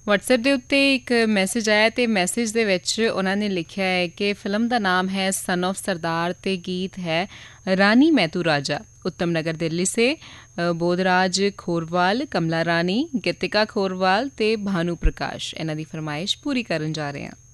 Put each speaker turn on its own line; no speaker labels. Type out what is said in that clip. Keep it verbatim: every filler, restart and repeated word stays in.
WhatsApp ਦੇ ਉੱਤੇ ਇੱਕ ਮੈਸੇਜ ਆਇਆ ਅਤੇ ਮੈਸੇਜ ਦੇ ਵਿੱਚ ਉਹਨਾਂ ਨੇ ਲਿਖਿਆ ਹੈ ਕਿ ਫਿਲਮ ਦਾ ਨਾਮ ਹੈ ਸਨ ਆਫ ਸਰਦਾਰ ਅਤੇ ਗੀਤ ਹੈ ਰਾਨੀ ਮੈਂ ਤੂੰ ਰਾਜਾ। उत्तम नगर दिल्ली से बोधराज खोरवाल, कमला रानी, गीतिका खोरवाल ते भानु प्रकाश इन्हां दी फरमाइश पूरी करन जा रहे हैं।